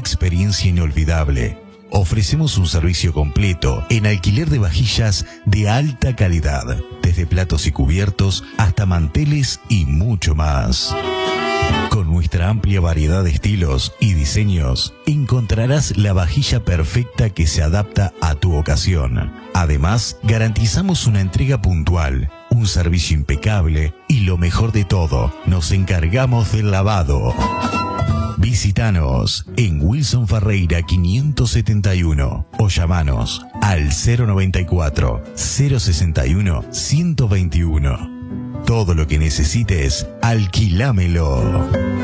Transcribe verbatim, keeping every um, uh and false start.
experiencia inolvidable. Ofrecemos un servicio completo en alquiler de vajillas de alta calidad, desde platos y cubiertos hasta manteles y mucho más. Con nuestra amplia variedad de estilos y diseños, encontrarás la vajilla perfecta que se adapta a tu ocasión. Además, garantizamos una entrega puntual, un servicio impecable y lo mejor de todo, nos encargamos del lavado. Visítanos en Wilson Ferreira quinientos setenta y uno o llamanos al cero noventa y cuatro, cero sesenta y uno, ciento veintiuno. Todo lo que necesites, alquilámelo.